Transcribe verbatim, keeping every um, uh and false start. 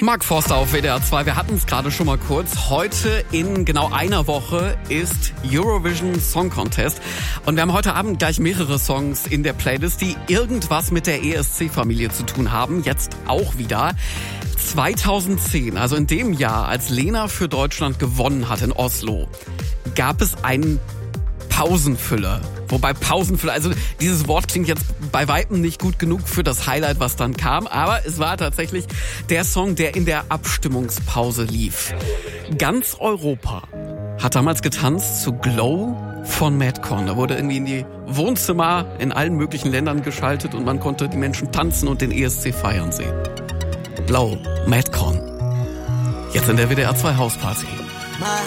Mark Forster auf W D R zwei. Wir hatten es gerade schon mal kurz. Heute in genau einer Woche ist Eurovision Song Contest. Und wir haben heute Abend gleich mehrere Songs in der Playlist, die irgendwas mit der E S C-Familie zu tun haben. Jetzt auch wieder. zweitausendzehn, also in dem Jahr, als Lena für Deutschland gewonnen hat in Oslo, gab es einen Pausenfüller. Wobei Pausenfüller, also dieses Wort klingt jetzt bei Weitem nicht gut genug für das Highlight, was dann kam. Aber es war tatsächlich der Song, der in der Abstimmungspause lief. Ganz Europa hat damals getanzt zu Glow von Madcon. Da wurde irgendwie in die Wohnzimmer in allen möglichen Ländern geschaltet und man konnte die Menschen tanzen und den E S C feiern sehen. Glow, Madcon. Jetzt in der W D R zwei Hausparty.